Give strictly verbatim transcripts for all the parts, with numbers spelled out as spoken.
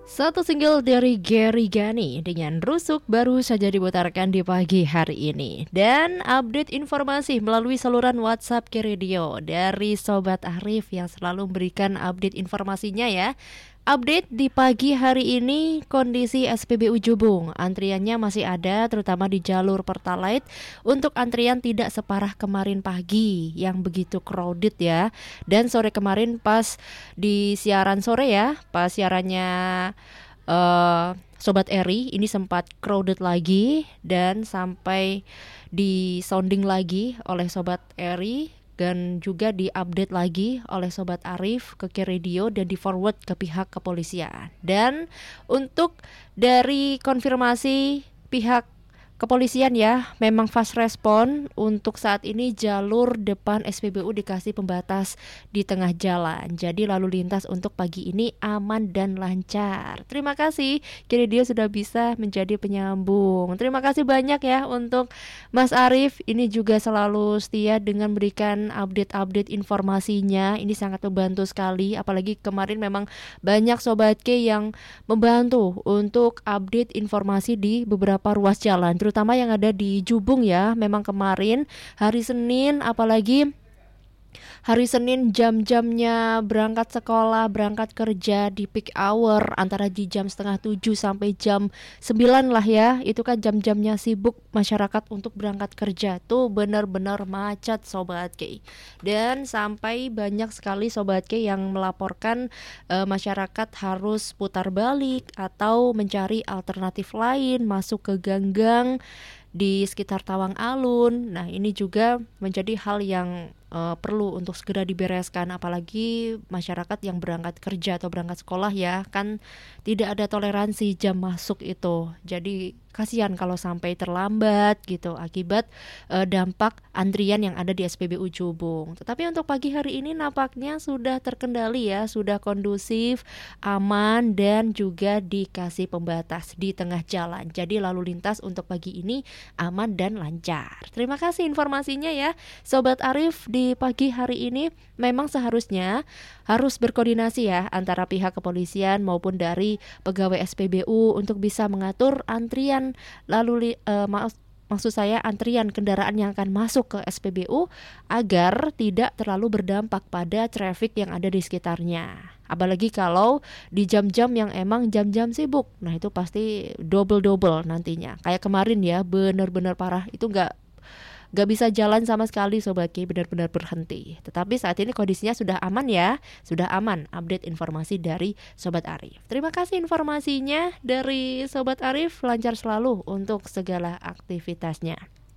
Satu single dari Gary Gani dengan Rusuk baru saja diputarkan di pagi hari ini. Dan update informasi melalui saluran WhatsApp K Radio dari Sobat Arif yang selalu memberikan update informasinya ya. Update di pagi hari ini kondisi S P B U Jubung. Antriannya masih ada terutama di jalur Pertalite. Untuk antrian tidak separah kemarin pagi yang begitu crowded ya. Dan sore kemarin pas di siaran sore ya, pas siarannya uh, Sobat Eri ini sempat crowded lagi dan sampai di sounding lagi oleh Sobat Eri dan juga diupdate lagi oleh Sobat Arif ke K Radio dan di forward ke pihak kepolisian. Dan untuk dari konfirmasi pihak kepolisian ya, memang fast respon. Untuk saat ini jalur depan S P B U dikasih pembatas di tengah jalan. Jadi lalu lintas untuk pagi ini aman dan lancar. Terima kasih K Radio sudah bisa menjadi penyambung. Terima kasih banyak ya untuk Mas Arif. Ini juga selalu setia dengan memberikan update-update informasinya. Ini sangat membantu sekali. Apalagi kemarin memang banyak Sobat K yang membantu untuk update informasi di beberapa ruas jalan, terutama yang ada di Jubung ya. Memang kemarin hari Senin, apalagi hari Senin jam-jamnya berangkat sekolah, berangkat kerja di peak hour antara di jam setengah tujuh sampai jam sembilan lah ya. Itu kan jam-jamnya sibuk masyarakat untuk berangkat kerja. Tuh benar-benar macet Sobat K. Dan sampai banyak sekali Sobat K yang melaporkan e, masyarakat harus putar balik atau mencari alternatif lain masuk ke gang-gang di sekitar Tawang Alun. Nah, ini juga menjadi hal yang uh, perlu untuk segera dibereskan, apalagi masyarakat yang berangkat kerja atau berangkat sekolah ya, kan tidak ada toleransi jam masuk itu. Jadi kasihan kalau sampai terlambat gitu akibat uh, dampak antrian yang ada di S P B U Jubung. Tetapi untuk pagi hari ini nampaknya sudah terkendali ya, sudah kondusif, aman dan juga dikasih pembatas di tengah jalan. Jadi lalu lintas untuk pagi ini aman dan lancar. Terima kasih informasinya ya Sobat Arif di pagi hari ini. Memang seharusnya harus berkoordinasi ya antara pihak kepolisian maupun dari pegawai S P B U untuk bisa mengatur antrian lalu uh, ma- maksud saya antrian kendaraan yang akan masuk ke S P B U agar tidak terlalu berdampak pada traffic yang ada di sekitarnya. Apalagi kalau di jam-jam yang emang jam-jam sibuk. Nah itu pasti double-double nantinya. Kayak kemarin ya, benar-benar parah. Itu gak, gak bisa jalan sama sekali Sobat K, benar-benar berhenti. Tetapi saat ini kondisinya sudah aman ya. Sudah aman. Update informasi dari Sobat Arif. Terima kasih informasinya dari Sobat Arif. Lancar selalu untuk segala aktivitasnya.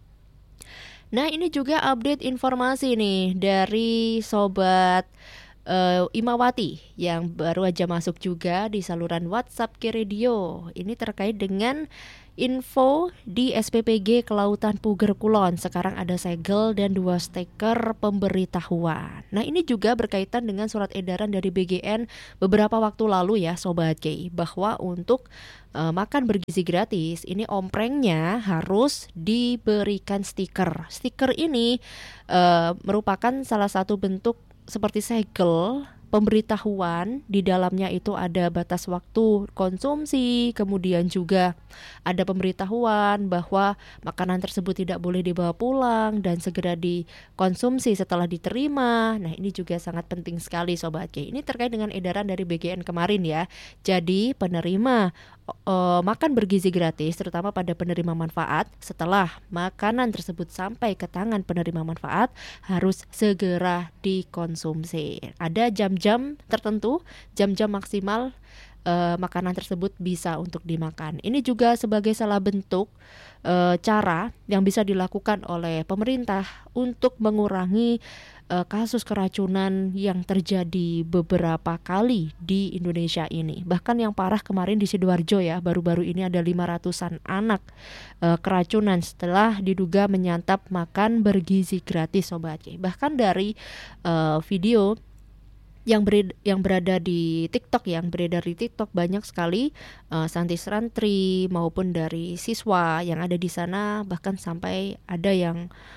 Nah ini juga update informasi nih dari Sobat Uh, Imawati yang baru aja masuk juga di saluran WhatsApp K Radio. Ini terkait dengan info di S P P G Kelautan Puger Kulon. Sekarang ada segel dan dua stiker pemberitahuan. Nah ini juga berkaitan dengan surat edaran dari B G N beberapa waktu lalu ya Sobat K, bahwa untuk uh, makan bergizi gratis ini omprengnya harus diberikan stiker. Stiker ini uh, merupakan salah satu bentuk seperti segel pemberitahuan. Di dalamnya itu ada batas waktu konsumsi, kemudian juga ada pemberitahuan bahwa makanan tersebut tidak boleh dibawa pulang dan segera dikonsumsi setelah diterima. Nah ini juga sangat penting sekali Sobat K. Ini terkait dengan edaran dari B G N kemarin ya. Jadi penerima uh, makan bergizi gratis, terutama pada penerima manfaat, setelah makanan tersebut sampai ke tangan penerima manfaat harus segera dikonsumsi. Ada jam-jam tertentu, jam-jam maksimal uh, makanan tersebut bisa untuk dimakan. Ini juga sebagai salah bentuk uh, cara yang bisa dilakukan oleh pemerintah untuk mengurangi uh, kasus keracunan yang terjadi beberapa kali di Indonesia ini. Bahkan yang parah kemarin di Sidoarjo ya, baru-baru ini ada lima ratusan anak uh, keracunan setelah diduga menyantap makan bergizi gratis Sobat K. Bahkan dari uh, video yang bered, yang berada di TikTok, yang beredar di TikTok banyak sekali uh, santri-santri maupun dari siswa yang ada di sana, bahkan sampai ada yang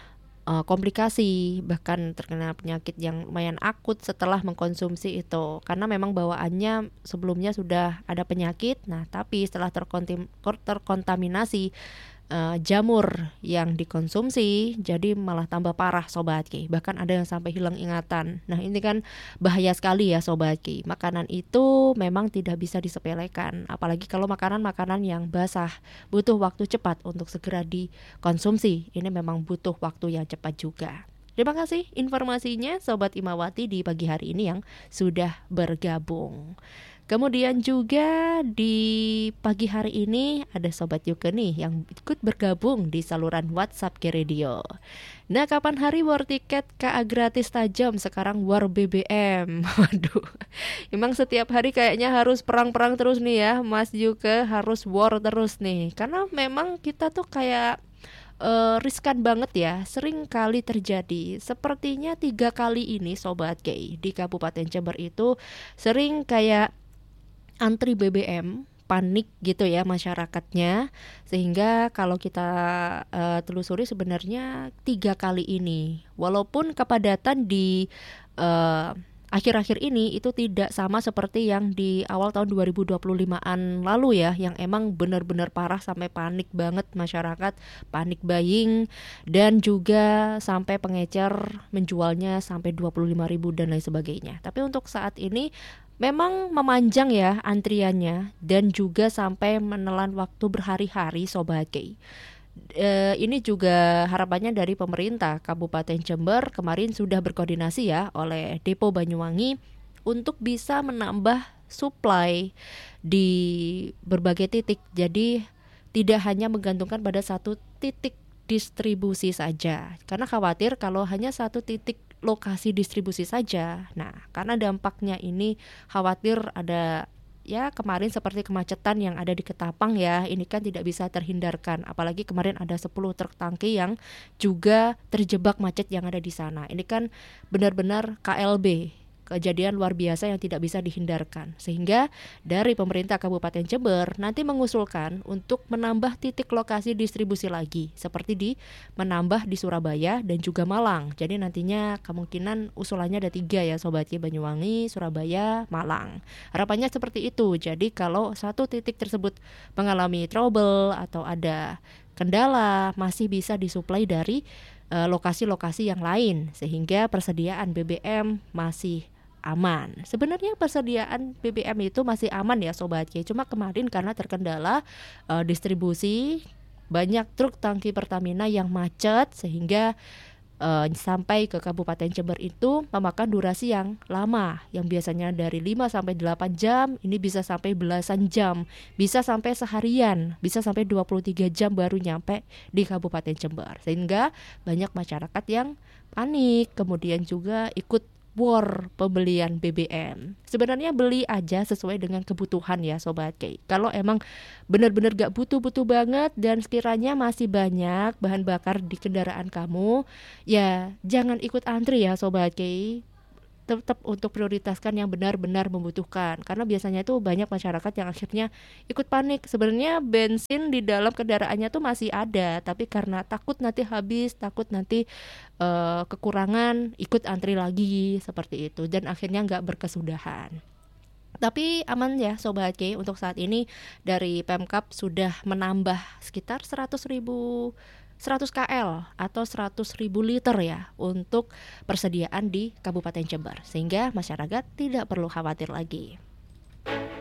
uh, komplikasi, bahkan terkena penyakit yang lumayan akut setelah mengkonsumsi itu. Karena memang bawaannya sebelumnya sudah ada penyakit, nah tapi setelah terkontim- terkontaminasi uh, jamur yang dikonsumsi, jadi malah tambah parah Sobat Ki. Bahkan ada yang sampai hilang ingatan. Nah ini kan bahaya sekali ya Sobat Ki. Makanan itu memang tidak bisa disepelekan, apalagi kalau makanan-makanan yang basah, butuh waktu cepat untuk segera dikonsumsi. Ini memang butuh waktu yang cepat juga. Terima kasih informasinya Sobat Imawati di pagi hari ini yang sudah bergabung. Kemudian juga di pagi hari ini ada Sobat Yuke nih yang ikut bergabung di saluran WhatsApp Ki Radio. Nah, kapan hari war tiket K A gratis tajam, sekarang war B B M. Waduh, emang setiap hari kayaknya harus perang-perang terus nih ya Mas Yuke, harus war terus nih. Karena memang kita tuh kayak uh, riskan banget ya, sering kali terjadi. Sepertinya tiga kali ini Sobat Ki di Kabupaten Jember itu sering kayak antri B B M, panik gitu ya masyarakatnya, sehingga kalau kita uh, telusuri sebenarnya tiga kali ini, walaupun kepadatan di uh, akhir-akhir ini itu tidak sama seperti yang di awal tahun dua ribu dua puluh lima-an lalu ya, yang emang benar-benar parah sampai panik banget masyarakat, panik buying, dan juga sampai pengecer menjualnya sampai dua puluh lima ribu dan lain sebagainya. Tapi untuk saat ini memang memanjang ya antriannya, dan juga sampai menelan waktu berhari-hari Sobat Ki. E, ini juga harapannya dari pemerintah Kabupaten Jember kemarin sudah berkoordinasi ya oleh Depo Banyuwangi untuk bisa menambah supply di berbagai titik. Jadi tidak hanya menggantungkan pada satu titik distribusi saja, karena khawatir kalau hanya satu titik lokasi distribusi saja. Nah, karena dampaknya ini khawatir ada ya kemarin seperti kemacetan yang ada di Ketapang ya, ini kan tidak bisa terhindarkan. Apalagi kemarin ada sepuluh truk tangki yang juga terjebak macet yang ada di sana. Ini kan benar-benar K L B, kejadian luar biasa yang tidak bisa dihindarkan. Sehingga dari pemerintah Kabupaten Jember nanti mengusulkan untuk menambah titik lokasi distribusi lagi, seperti di menambah di Surabaya dan juga Malang. Jadi nantinya kemungkinan usulannya ada tiga ya Sobat Ki, Banyuwangi, Surabaya, Malang. Harapannya seperti itu. Jadi kalau satu titik tersebut mengalami trouble atau ada kendala, masih bisa disuplai dari uh, lokasi-lokasi yang lain, sehingga persediaan B B M masih aman. Sebenarnya persediaan B B M itu masih aman ya Sobat Ki. Cuma kemarin karena terkendala uh, distribusi, banyak truk tangki Pertamina yang macet, sehingga uh, sampai ke Kabupaten Jember itu memakan durasi yang lama, yang biasanya dari lima sampai delapan jam, ini bisa sampai belasan jam, bisa sampai seharian, bisa sampai dua puluh tiga jam baru nyampe di Kabupaten Jember. Sehingga banyak masyarakat yang panik, kemudian juga ikut war pembelian B B M. Sebenarnya beli aja sesuai dengan kebutuhan ya Sobat Ki. Kalau emang benar-benar gak butuh-butuh banget dan sekiranya masih banyak bahan bakar di kendaraan kamu, ya jangan ikut antri ya Sobat Ki. Tetap untuk prioritaskan yang benar-benar membutuhkan, karena biasanya tuh banyak masyarakat yang akhirnya ikut panik. Sebenarnya bensin di dalam kendaraannya tuh masih ada, tapi karena takut nanti habis, takut nanti uh, kekurangan, ikut antri lagi seperti itu, dan akhirnya nggak berkesudahan. Tapi aman ya Sobat Ki, untuk saat ini dari Pemkab sudah menambah sekitar seratus ribu seratus kilogram atau seratus ribu liter ya untuk persediaan di Kabupaten Jember, sehingga masyarakat tidak perlu khawatir lagi.